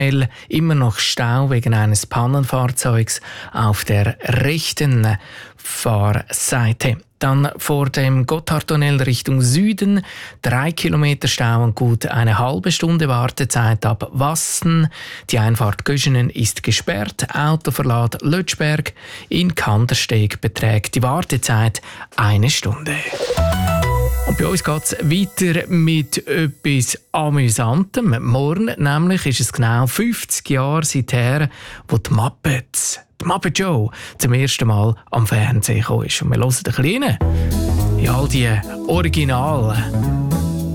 immer noch Stau wegen eines Pannenfahrzeugs auf der rechten Fahrseite. Dann vor dem Gotthardtunnel Richtung Süden 3 Kilometer Stau und gut eine halbe Stunde Wartezeit ab Wassen. Die Einfahrt Göschenen ist gesperrt. Autoverlad Lötschberg in Kandersteg beträgt die Wartezeit 1 Stunde. Und bei uns geht es weiter mit etwas Amüsantem. Morgen nämlich ist es genau 50 Jahre seither, wo die Muppet Show zum ersten Mal am Fernsehen gekommen ist. Und wir hören ein bisschen rein in all die Originale.